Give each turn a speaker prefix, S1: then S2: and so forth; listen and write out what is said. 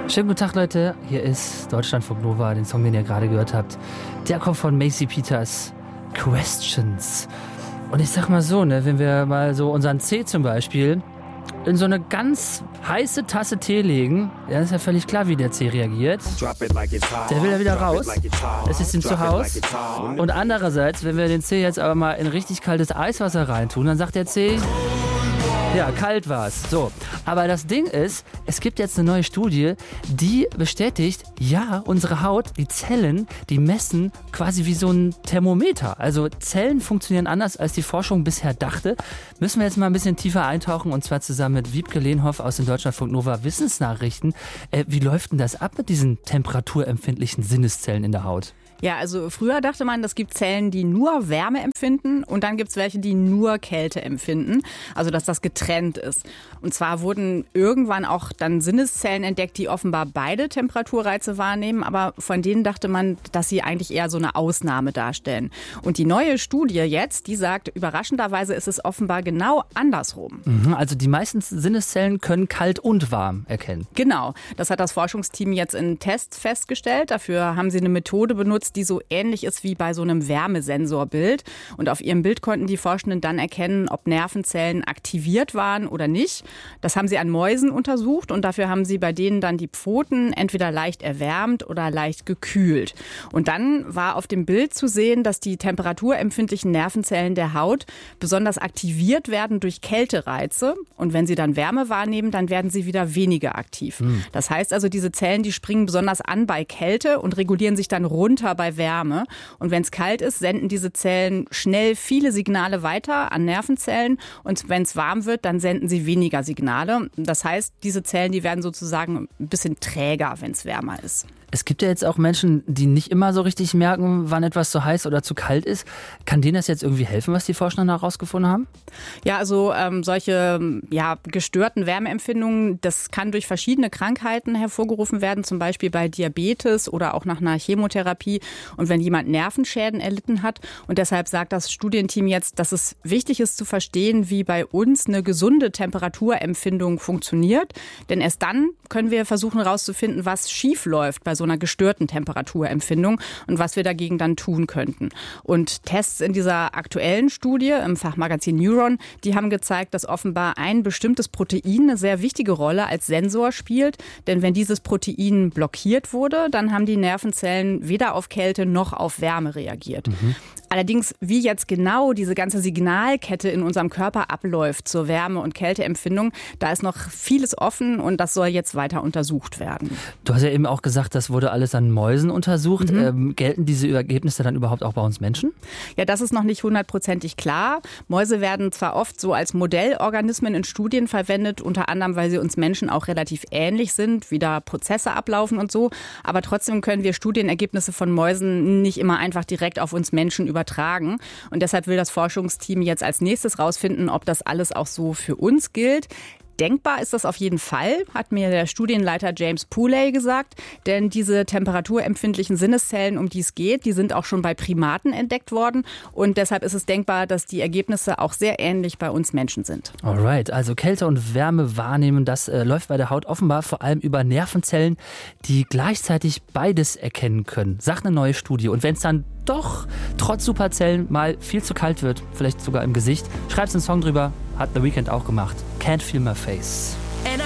S1: Schönen guten Tag, Leute. Hier ist Deutschlandfunk Nova, den Song, den ihr gerade gehört habt. Der kommt von Macy Peters, Questions. Und ich sag mal so, ne, wenn wir mal so unseren C zum Beispiel in so eine ganz heiße Tasse Tee legen, dann ist ja völlig klar, wie der C reagiert. Der will ja wieder raus. Es ist ihm zu Haus. Und andererseits, wenn wir den C jetzt aber mal in richtig kaltes Eiswasser reintun, dann sagt der C... Ja, kalt war's. So. Aber das Ding ist, es gibt jetzt eine neue Studie, die bestätigt, ja, unsere Haut, die Zellen, die messen quasi wie so ein Thermometer. Also Zellen funktionieren anders, als die Forschung bisher dachte. Müssen wir jetzt mal ein bisschen tiefer eintauchen, und zwar zusammen mit Wiebke Lehnhoff aus den Deutschlandfunk Nova Wissensnachrichten. Wie läuft denn das ab mit diesen temperaturempfindlichen Sinneszellen in der Haut?
S2: Ja, also früher dachte man, es gibt Zellen, die nur Wärme empfinden, und dann gibt es welche, die nur Kälte empfinden. Also dass das getrennt ist. Und zwar wurden irgendwann auch dann Sinneszellen entdeckt, die offenbar beide Temperaturreize wahrnehmen, aber von denen dachte man, dass sie eigentlich eher so eine Ausnahme darstellen. Und die neue Studie jetzt, die sagt, überraschenderweise ist es offenbar genau andersrum.
S1: Also die meisten Sinneszellen können kalt und warm erkennen.
S2: Genau, das hat das Forschungsteam jetzt in Tests festgestellt. Dafür haben sie eine Methode benutzt, die so ähnlich ist wie bei so einem Wärmesensorbild. Und auf ihrem Bild konnten die Forschenden dann erkennen, ob Nervenzellen aktiviert waren oder nicht. Das haben sie an Mäusen untersucht, und dafür haben sie bei denen dann die Pfoten entweder leicht erwärmt oder leicht gekühlt. Und dann war auf dem Bild zu sehen, dass die temperaturempfindlichen Nervenzellen der Haut besonders aktiviert werden durch Kältereize. Und wenn sie dann Wärme wahrnehmen, dann werden sie wieder weniger aktiv. Das heißt also, diese Zellen, die springen besonders an bei Kälte und regulieren sich dann runter bei Wärme. Und wenn es kalt ist, senden diese Zellen schnell viele Signale weiter an Nervenzellen. Und wenn es warm wird, dann senden sie weniger Signale. Das heißt, diese Zellen, die werden sozusagen ein bisschen träger, wenn es wärmer ist.
S1: Es gibt ja jetzt auch Menschen, die nicht immer so richtig merken, wann etwas zu heiß oder zu kalt ist. Kann denen das jetzt irgendwie helfen, was die Forschenden herausgefunden haben?
S2: Ja, also solche gestörten Wärmeempfindungen, das kann durch verschiedene Krankheiten hervorgerufen werden, zum Beispiel bei Diabetes oder auch nach einer Chemotherapie und wenn jemand Nervenschäden erlitten hat. Und deshalb sagt das Studienteam jetzt, dass es wichtig ist zu verstehen, wie bei uns eine gesunde Temperaturempfindung funktioniert. Denn erst dann können wir versuchen herauszufinden, was schief läuft bei so einer gestörten Temperaturempfindung und was wir dagegen dann tun könnten. Und Tests in dieser aktuellen Studie im Fachmagazin Neuron, die haben gezeigt, dass offenbar ein bestimmtes Protein eine sehr wichtige Rolle als Sensor spielt. Denn wenn dieses Protein blockiert wurde, dann haben die Nervenzellen weder auf Kälte noch auf Wärme reagiert. Allerdings, wie jetzt genau diese ganze Signalkette in unserem Körper abläuft zur Wärme- und Kälteempfindung, da ist noch vieles offen, und das soll jetzt weiter untersucht werden.
S1: Du hast ja eben auch gesagt, das wurde alles an Mäusen untersucht. Gelten diese Ergebnisse dann überhaupt auch bei uns Menschen?
S2: Ja, das ist noch nicht 100%ig klar. Mäuse werden zwar oft so als Modellorganismen in Studien verwendet, unter anderem, weil sie uns Menschen auch relativ ähnlich sind, wie da Prozesse ablaufen und so. Aber trotzdem können wir Studienergebnisse von Mäusen nicht immer einfach direkt auf uns Menschen übertragen. Und deshalb will das Forschungsteam jetzt als nächstes rausfinden, ob das alles auch so für uns gilt. Denkbar ist das auf jeden Fall, hat mir der Studienleiter James Pooley gesagt. Denn diese temperaturempfindlichen Sinneszellen, um die es geht, die sind auch schon bei Primaten entdeckt worden. Und deshalb ist es denkbar, dass die Ergebnisse auch sehr ähnlich bei uns Menschen sind.
S1: Alright, also Kälte und Wärme wahrnehmen, das läuft bei der Haut offenbar vor allem über Nervenzellen, die gleichzeitig beides erkennen können. Sagt eine neue Studie. Und wenn es dann doch trotz Superzellen mal viel zu kalt wird, vielleicht sogar im Gesicht, schreibt einen Song drüber, hat The Weeknd auch gemacht. Can't Feel My Face.